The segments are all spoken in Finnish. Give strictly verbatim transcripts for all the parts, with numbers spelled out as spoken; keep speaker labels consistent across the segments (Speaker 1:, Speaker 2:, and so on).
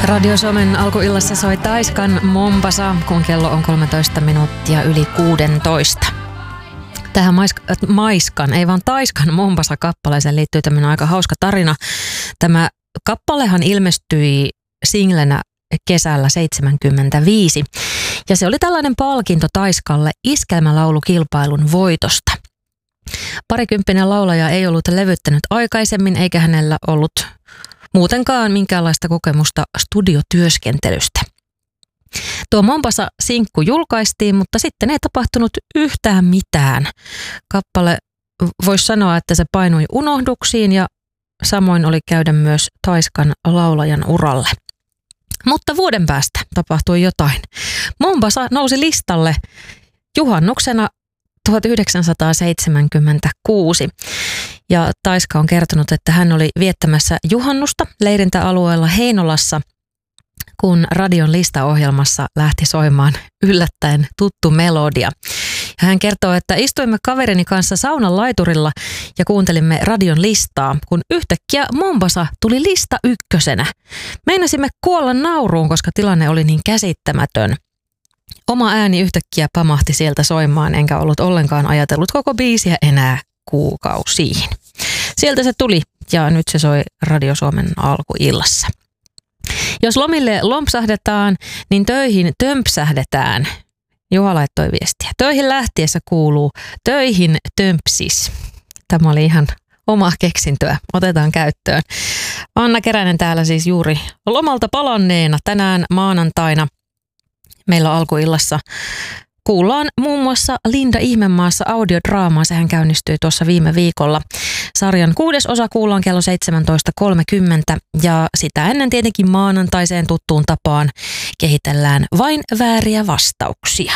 Speaker 1: Radio Suomen alkuillassa soi Taiskan Mombasa, kun kello on kolmetoista minuuttia yli kuusitoista. Tähän maisk- Maiskan, ei vaan Taiskan Mombasa-kappaleeseen liittyy tämmöinen aika hauska tarina. Tämä kappalehan ilmestyi singlenä kesällä seitsemänkymmentäviisi ja se oli tällainen palkinto Taiskalle iskelmälaulukilpailun voitosta. Parikymppinen laulaja ei ollut levyttänyt aikaisemmin eikä hänellä ollut muutenkaan minkäänlaista kokemusta studiotyöskentelystä. Tuo Mombasa-sinkku julkaistiin, mutta sitten ei tapahtunut yhtään mitään. Kappale voisi sanoa, että se painui unohduksiin ja samoin oli käydä myös Taiskan laulajan uralle. Mutta vuoden päästä tapahtui jotain. Mombasa nousi listalle juhannuksena tuhatyhdeksänsataaseitsemänkymmentäkuusi. Ja Taiska on kertonut, että hän oli viettämässä juhannusta leirintäalueella Heinolassa, kun radion listaohjelmassa lähti soimaan yllättäen tuttu melodia. Ja hän kertoo, että istuimme kaverini kanssa saunan laiturilla ja kuuntelimme radion listaa, kun yhtäkkiä Mombasa tuli lista ykkösenä. Meinasimme kuolla nauruun, koska tilanne oli niin käsittämätön. Oma ääni yhtäkkiä pamahti sieltä soimaan, enkä ollut ollenkaan ajatellut koko biisiä enää kuukausiin. Sieltä se tuli ja nyt se soi Radio Suomen alkuillassa. Jos lomille lompsahdetaan, niin töihin tömpsähdetään. Juha laittoi viestiä. Töihin lähtiessä kuuluu töihin tömpsis. Tämä oli ihan oma keksintöä. Otetaan käyttöön. Anna Keränen täällä siis juuri lomalta palanneena tänään maanantaina. Meillä alkuillassa kuullaan muun muassa Linda Ihmemaassa audiodraamaa. Sehän käynnistyi tuossa viime viikolla. Sarjan kuudes osa kuullaan kello seitsemäntoista kolmekymmentä ja sitä ennen tietenkin maanantaiseen tuttuun tapaan kehitellään vain vääriä vastauksia.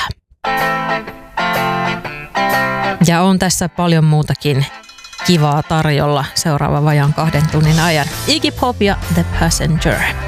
Speaker 1: Ja on tässä paljon muutakin kivaa tarjolla seuraava vajaan kahden tunnin ajan. Iggy Pop ja The Passenger.